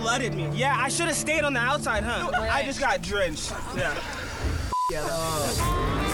flooded me. Yeah, I should have stayed on the outside, huh? I just got drenched. Yeah.